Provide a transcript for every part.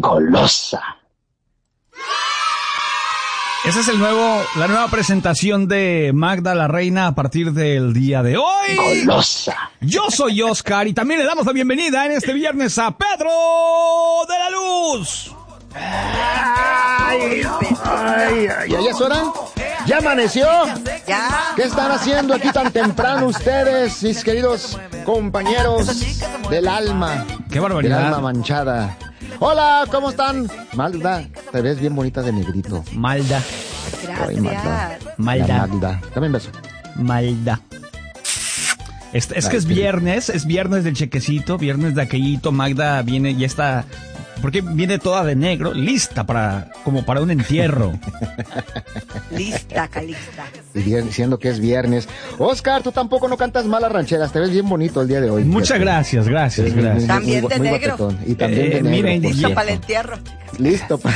Golosa. Esa es la nueva presentación de Magda la Reina a partir del día de hoy. Golosa. Yo soy Oscar y también le damos la bienvenida en este viernes a Pedro de la Luz. ¿Ya es hora? ¿Ya amaneció? Ya. ¿Qué están haciendo aquí tan temprano ustedes, mis queridos compañeros del alma? ¡Qué barbaridad! Del alma manchada. Hola, ¿cómo están? Magda, te ves bien bonita de negrito. Malda. Ay, Magda. Malda. La Magda. Dame un beso. Malda. Es que es viernes del chequecito, viernes de aquellito. Magda viene, ya está, porque viene toda de negro, lista como para un entierro. Lista, Calixta. Y diciendo que es viernes. Oscar, tú tampoco no cantas malas rancheras, te ves bien bonito el día de hoy. Muchas gracias. También de negro. Guapetón. Y también de negro. Miren, Listo para el entierro. Listo para...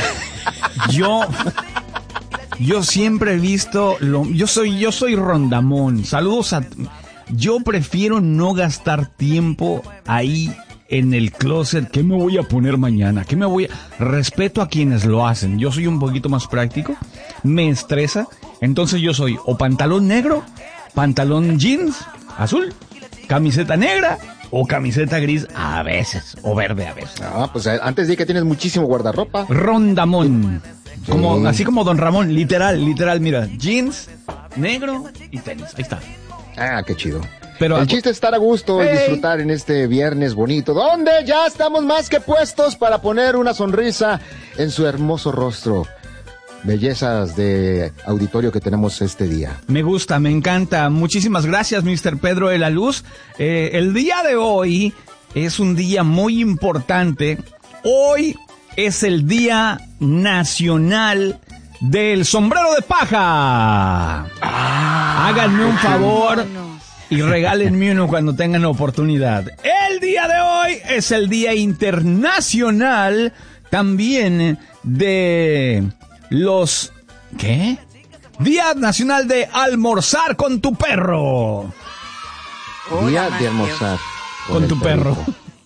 Yo siempre he visto, yo soy Rondamón. Saludos a... Yo prefiero no gastar tiempo ahí en el closet. ¿Qué me voy a poner mañana? Respeto a quienes lo hacen. Yo soy un poquito más práctico. Me estresa. Entonces yo soy o pantalón negro, pantalón jeans azul, camiseta negra o camiseta gris a veces, o verde a veces. Ah, pues antes di que tienes muchísimo guardarropa. Rondamón. Sí. Así como Don Ramón, literal, mira, jeans, negro y tenis. Ahí está. Ah, qué chido. Pero el chiste es estar a gusto y disfrutar en este viernes bonito, donde ya estamos más que puestos para poner una sonrisa en su hermoso rostro. Bellezas de auditorio que tenemos este día. Me gusta, me encanta. Muchísimas gracias, Mr. Pedro de la Luz. El día de hoy es un día muy importante. Hoy es el Día Nacional del Sombrero de Paja. Háganme un favor y regálenme uno cuando tengan oportunidad. El día de hoy es el Día Internacional también de los... ¿Qué? Día Nacional de Almorzar con tu perro. Día de almorzar con tu perro.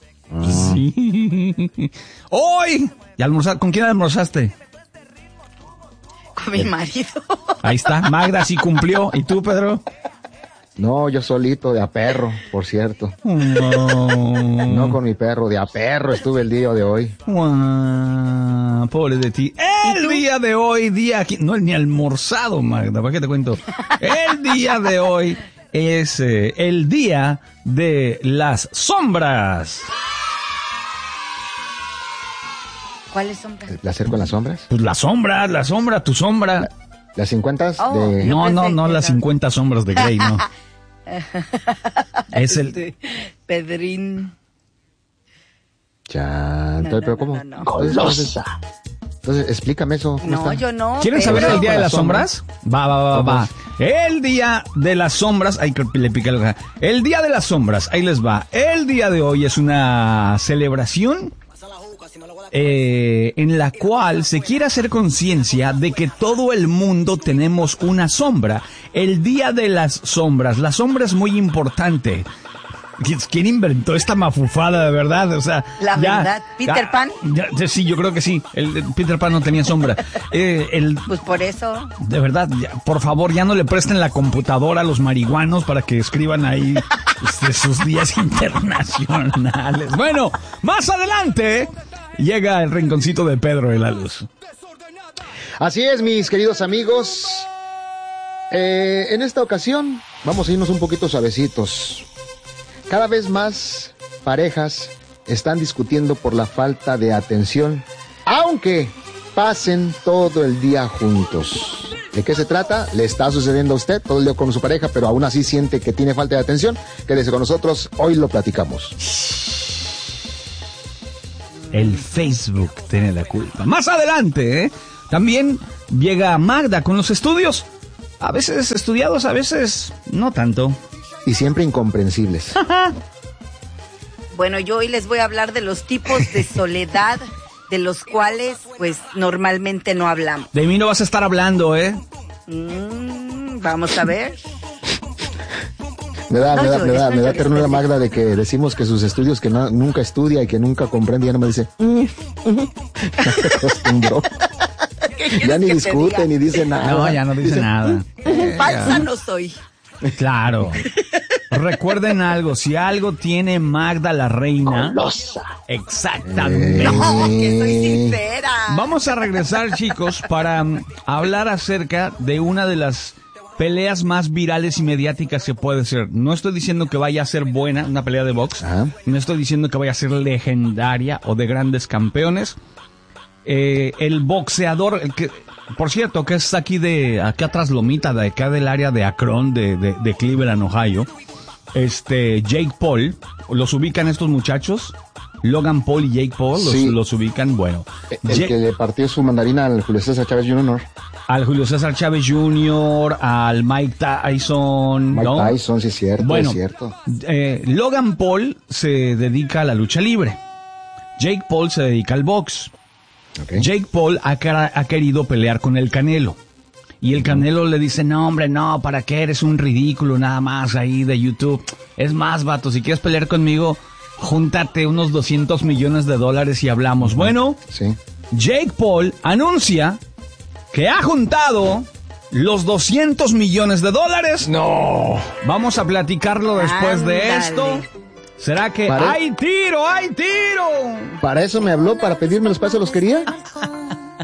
Sí. Hoy. ¿Y almorzar? ¿Con quién almorzaste? Con mi marido. Ahí está. Magda sí cumplió. ¿Y tú, Pedro? No, yo solito, de a perro, por cierto. No con mi perro, de a perro estuve el día de hoy. Pobre de ti. El día de hoy, no es ni almorzado, Magda, ¿para qué te cuento? El día de hoy es el día de las sombras. ¿Cuáles sombras? ¿El placer con las sombras? Pues la sombra, tu sombra. ¿Las 50 Oh, de...? No, las 50 sombras de Grey, no. Es el... Pedrín. Pero ¿cómo? No. Entonces, explícame eso. ¿cómo No, está? yo no. ¿Quieren Pedro. saber el día de las ¿Sombra? sombras? Va. El día de las sombras, ay, que le pica la... El día de las sombras, ahí les va. El día de hoy es una celebración en la cual se quiere hacer conciencia de que todo el mundo tenemos una sombra. El día de las sombras. La sombra es muy importante. ¿Quién inventó esta mafufada, de verdad? O sea, La verdad, ¿Peter Pan? Sí, yo creo que sí. El Peter Pan no tenía sombra. Pues por eso. De verdad, por favor, ya no le presten la computadora a los marihuanos para que escriban ahí sus días internacionales. Bueno, más adelante llega el rinconcito de Pedro de la Luz. Así es, mis queridos amigos. En esta ocasión vamos a irnos un poquito suavecitos. Cada vez más parejas están discutiendo por la falta de atención, aunque pasen todo el día juntos. ¿De qué se trata? Le está sucediendo a usted todo el día con su pareja, pero aún así siente que tiene falta de atención. Quédese con nosotros, hoy lo platicamos. El Facebook tiene la culpa. Más adelante, también llega Magda con los estudios. A veces estudiados, a veces no tanto. Y siempre incomprensibles. Bueno, yo hoy les voy a hablar de los tipos de soledad de los cuales, pues, normalmente no hablamos. De mí no vas a estar hablando, Vamos a ver. Me da llores, ternura pues, Magda de que decimos que sus estudios que nunca estudia y que nunca comprende, ya no me dice. Se acostumbró. Ya ni discute ni dice nada. No, ya no dice nada. Falsa no soy. Claro. Recuerden algo, si algo tiene Magda la reina. Golosa. Exactamente. No, que soy sincera. Vamos a regresar, chicos, para hablar acerca de una de las peleas más virales y mediáticas que puede ser. No estoy diciendo que vaya a ser buena, una pelea de box. Ajá. No estoy diciendo que vaya a ser legendaria o de grandes campeones. El boxeador, el que, por cierto, que es acá atrás Lomita, de acá del área de Akron, de Cleveland, Ohio. Jake Paul, ¿los ubican estos muchachos? Logan Paul y Jake Paul, Sí. los ubican, bueno. El que le partió su mandarina al Julio César Chávez Jr. Al Julio César Chávez Jr., al Mike Tyson, Mike ¿no? Tyson, sí es cierto, Bueno, es cierto. Logan Paul se dedica a la lucha libre. Jake Paul se dedica al box. Okay. Jake Paul ha querido pelear con el Canelo. Y el Canelo le dice, no, hombre, no, ¿para qué? Eres un ridículo nada más ahí de YouTube. Es más, vato, si quieres pelear conmigo, júntate unos $200 millones y hablamos. Bueno, Sí. Jake Paul anuncia que ha juntado los $200 millones. No. Vamos a platicarlo después de Ándale. esto. ¿Será que Pare- hay tiro, hay tiro? ¿Para eso me habló? ¿Para pedirme los pasos los quería?